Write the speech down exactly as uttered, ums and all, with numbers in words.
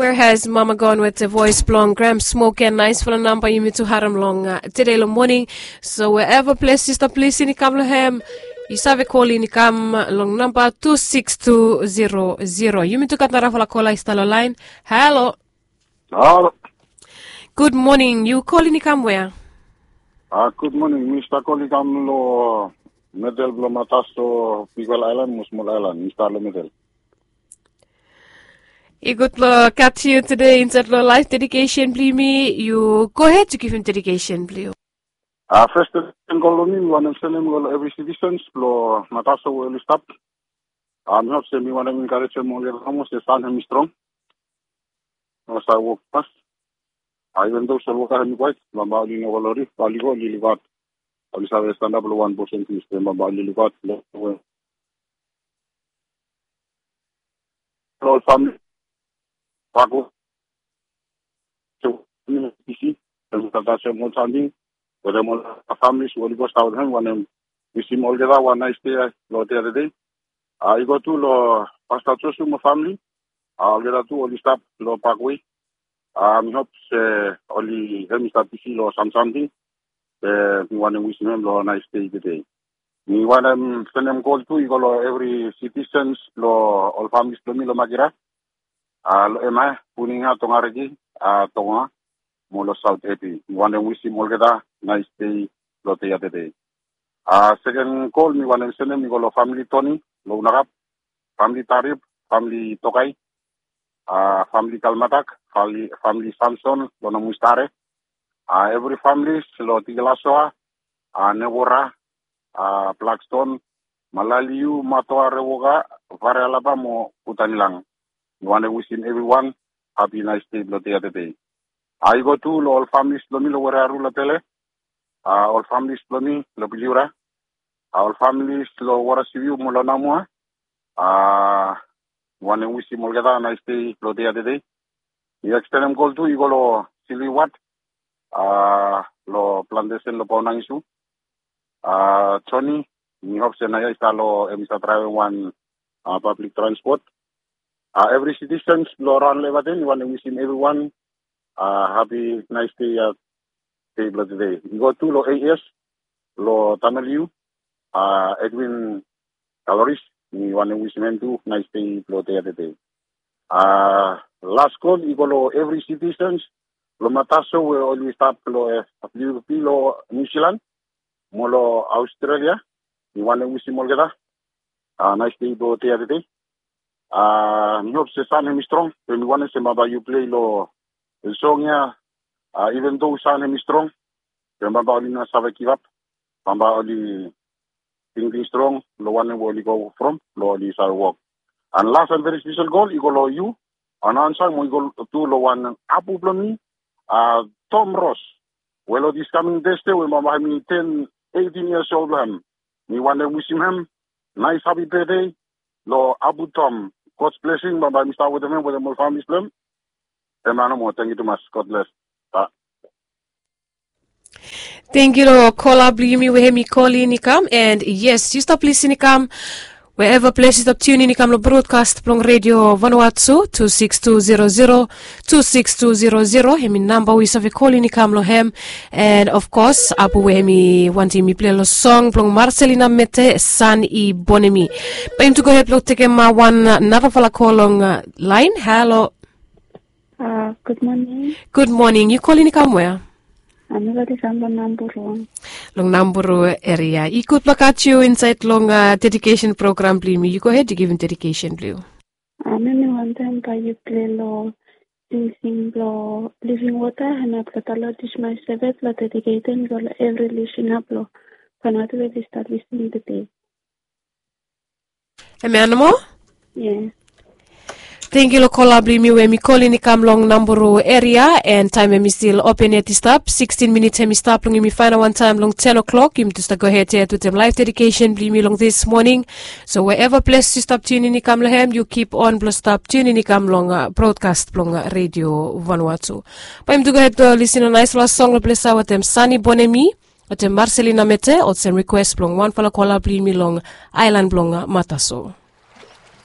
Where has Mama gone with the voice blong, gram smoke and nice for a number you to haram long uh, today long morning. So wherever place is the place in Kamlahem, you save call in Kam long number two six two zero zero. You mean to cut the call is the line. Hello. Hello. Good morning. You call in Kam where? Uh, good morning, Mister Kolikam lo Medel Blomatasto Pigal Island, Musmul Island, Mister Medel. You good to catch you today in the life dedication, please me. You go ahead to give him dedication, please. Uh, first, in Golonim, one of them every citizens, lo Mataso will stop. I'm not saying we want to encourage him only almost the sun him strong. As I walk past, I even though so look at him quite, Mambali no Valori, Baligo, Lilivat. I was a stand up one percent is the Mambali Livat. All family. Pago, so P C, and that's a more standing, but the families will go out him when we see all together one nice day, not the other day. I go to the Pastor Chosuma family, I'll get to all the stuff, Lo Parkway. Um, hope only Mister P C or some something. Uh, we want to wish him a nice day today. We want to send them call to you, every citizens, all families, lo Magira. Ah, ema puninga tongaregi ah tonga molo South Happy. One and we see Molgeda nice day lote ya today. Ah, second call me one and send me go family Tony, lo Narap, family Tarib, family Tokai, ah family Kalmatak, family family Samson, lo Mustare. Ah, every family lo Tiglasoa, ah Nevora, ah Blackstone, Malaliu, Matoa Rewoga, Varelaba mo Putanilang. We want to wish everyone happy nice day the other day. I go to all families lomi lo wera rula tele. All families lomi lo biliura. All families lo wara siviu mulo namua. Uh want to wish him all nice day the other day. You extend them call to you go lo sili wat. Uh lo plantation lo paunang isu. Uh Tony, ni hope se naya isa lo emisa drive one uh, public transport. Uh, every citizen, Laurent Levaden, you want to wish him everyone uh, happy, nice day, uh, day blood today. You go to Lo A S, Lo Tamaliu, uh, Edwin Caloris, you want to wish him too, nice day, blood day today. Uh, last call, you go Lo every citizen, Lo Mataso, we always stop Lo uh, Lo New Zealand, Molo Australia, you want to wish him all together, uh, nice day, blood day today. Uh, I hope the sun is strong. When we want to say about you play lo the song here, uh, even though sun is strong, remember only na save give up. Remember only thinking strong. Lo one will go from. Lo only shall walk. And last and very special goal, you go lo you. And answer we go to lo one Abu Blomi, uh, Tom Ross. Well, this coming Thursday, we remember me ten, eighteen years old. Him. We want to wish him nice happy birthday. Lo Abu Tom. God's blessing, but by Mister with them with the family Islam. Emmanuel, thank you too much. God bless. Uh. Thank you, Lord. Call up, me where me call in come. And yes, you stop listening come. Wherever places up tune in come lo broadcast plong radio Vanuatu two six two zero zero two six two zero zero. Hemi number we save call in come lo hem. And of course, apu we me wanting me play lo song plong Marcelina Mete San I Bonemi. But him to go ahead lo take ma one another fala call on uh, line. Hello. Uh, good morning. Good morning. You call in come where? I'm already from Namburu. Long Namburu area. You could look at you inside long uh, dedication program, please. You go ahead to give him dedication, please. I'm in one time by you play law, sing law, living water, and I've got a lot of my seven, lot dedicated, every listening up law. Can I do it? Start listening today. Emmanuel? Yeah. Thank you, local me where me calling come long Namburu area and time me still open at the stop. sixteen minutes me stop long me final one time long ten o'clock. You just go ahead here to them live dedication bring me long this morning. So wherever place you stop tuning in come lahem, you keep on plus stop tuning in come long uh, broadcast long uh, radio Vanuatu. But I'm to go ahead to listen to a nice last song place with them Sunny Bonemi, with them Marcelina Mete, or some request long one for a call up me long Island long uh, Mataso.